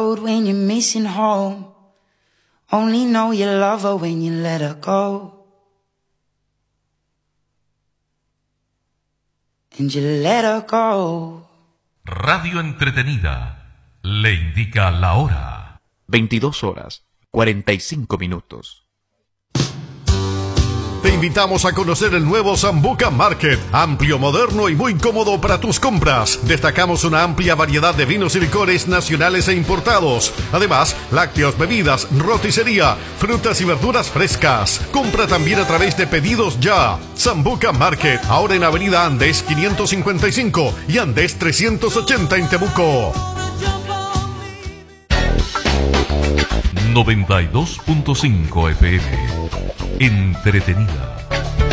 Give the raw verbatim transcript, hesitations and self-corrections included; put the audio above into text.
road when you're missing home. Only know you love her when you let her go. And you let her go. Radio Entretenida le indica la hora. veintidós horas, cuarenta y cinco minutos. Te invitamos a conocer el nuevo Sambuca Market, amplio, moderno y muy cómodo para tus compras. Destacamos una amplia variedad de vinos y licores nacionales e importados. Además, lácteos, bebidas, roticería, frutas y verduras frescas. Compra también a través de Pedidos Ya. Sambuca Market, ahora en Avenida Andes quinientos cincuenta y cinco y Andes trescientos ochenta en Temuco. noventa y dos punto cinco F M. Entretenida.